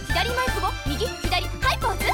左前久保、右左ハイポーズ。